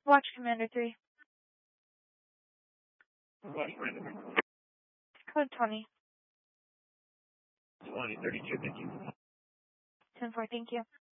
Watch Commander 3. Watch Commander. Code 20. 2032, thank you. 10-4, thank you.